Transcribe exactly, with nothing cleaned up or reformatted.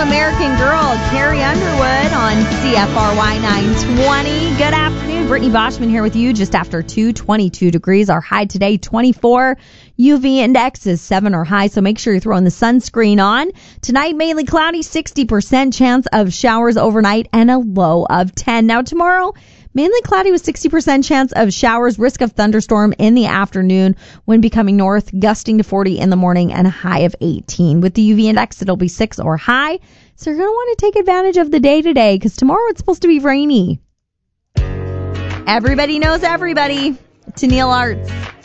American Girl, Carrie Underwood on C F R Y nine twenty. Good afternoon. Brittany Boschman here with you just after two, twenty-two degrees. Our high today, twenty-four. U V index is seven or high, so make sure you're throwing the sunscreen on. Tonight, mainly cloudy, sixty percent chance of showers overnight and a low of ten. Now tomorrow, mainly cloudy with sixty percent chance of showers, risk of thunderstorm in the afternoon, wind becoming north, gusting to forty in the morning, and a high of eighteen. With the U V index, it'll be six or high, so you're going to want to take advantage of the day today because tomorrow it's supposed to be rainy. Everybody knows everybody. Tennille Arts,